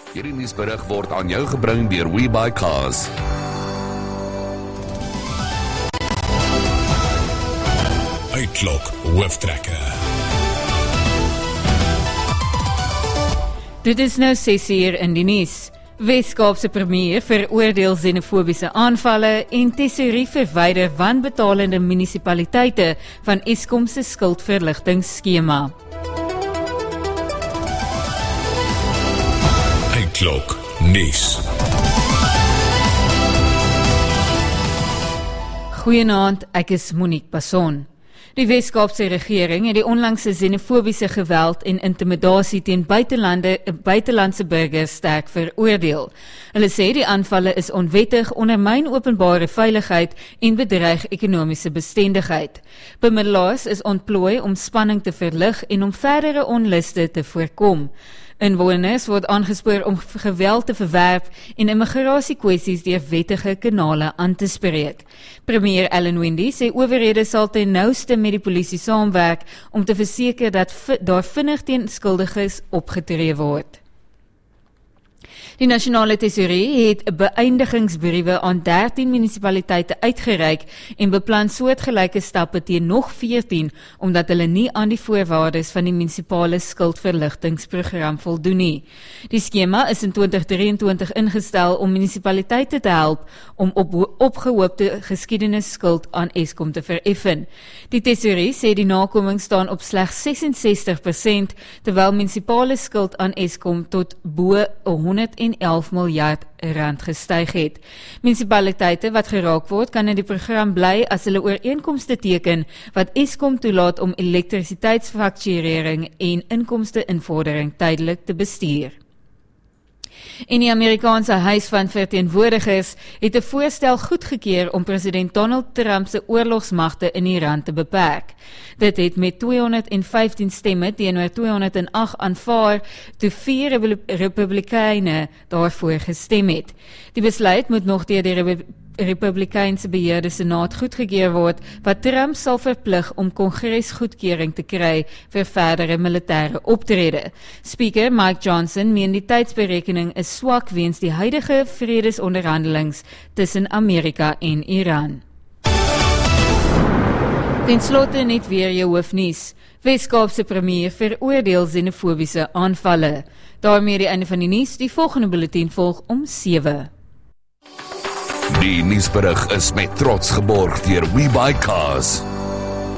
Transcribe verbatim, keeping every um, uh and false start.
Hierdie nuusberig word aan jou gebring deur WeBuyCars. Uitklok hooftrekker. Dit is nou ses uur in die nuus. Wes-Kaapse premier veroordeel xenofobiese aanvalle en tesourie verwyder wanbetalende munisipaliteite van Eskom se skuldverligtingskema. Uitklok nuus. Goeienaand, ek is Monique Passon. Die Wes-Kaapse regering het die onlangse xenofobiese geweld en intimidasie teen buitelande, buitelandse burgers sterk veroordeel. Hulle sê die aanvalle is onwettig, ondermyn openbare veiligheid en bedreig ekonomiese bestendigheid. Bemiddelaars is ontplooi om spanning te verlig en om verdere onluste te voorkom. Inwoners word aangespoor om geweld te verwerp en immigrasiekwessies deur wettige kanale aan te spreek. Premier Alan Winde sê owerhede sal ten nouste met die polisie saamwerk om te verseker dat daar vinnig teen skuldiges opgetree word. Die nasionale tesourie het beëindigingsbriewe aan dertien munisipaliteite uitgereik en beplan soortgelyke stappe teen nog veertien omdat hulle nie aan die voorwaardes van die munisipale skuldverligtingsprogram voldoen nie. Die skema is in twintig drieëntwintig ingestel om munisipaliteite te help om op opgehoopte geskiedenisskuld aan Eskom te vereffen. Die tesourie sê die nakoming staan op slegs ses en sestig persent terwyl munisipale skuld aan Eskom tot bo honderd en elf miljard rand gestyg het. Munisipaliteite wat geraak word, kan in die program bly as hulle ooreenkomste teken wat Eskom toelaat om elektrisiteitsfakturering en inkomste-invordering tydelik te bestuur. En die Amerikaanse Huis van Verteenwoordigers het 'n voorstel goedgekeur om president Donald Trump se oorlogsmagte in Iran te beperk. Dit het met tweehonderdvyftien stemme teenoor tweehonderdagt aanvaar toe vier Republikeine daarvoor gestem het. Die besluit moet nog deur die Repu Republikeinse beheerde Senaat goedgekeur word, wat Trump sal verplig om Kongres goedkeuring te kry vir verdere militêre optrede. Speaker Mike Johnson meen die tydsberekening is swak weens die huidige vredesonderhandelings tussen Amerika en Iran. Ten slotte net weer jou hoofnuus. Wes-Kaapse premier veroordeel xenofobiese aanvalle. Daarmee die einde van die nuus, die volgende bulletin volg om sewe. Die nuusberig is met trots geborg deur WeBuyCars.